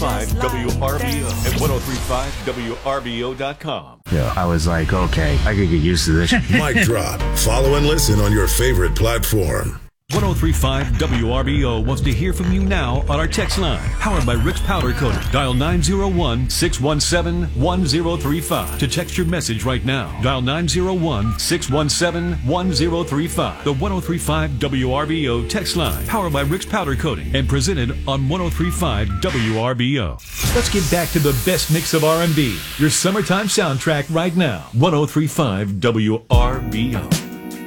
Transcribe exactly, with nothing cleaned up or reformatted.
five W R B O and ten thirty-five W R B O dot com. Yeah, I was like, okay, I could get used to this. Mic drop. Follow and listen on your favorite platform. ten thirty-five W R B O wants to hear from you now on our text line, powered by Rick's Powder Coating. Dial nine zero one, six one seven, one zero three five to text your message right now. Dial nine zero one, six one seven, one zero three five. The ten thirty-five W R B O text line, powered by Rick's Powder Coating and presented on ten thirty-five W R B O. Let's get back to the best mix of R and B, your summertime soundtrack right now. ten thirty-five W R B O.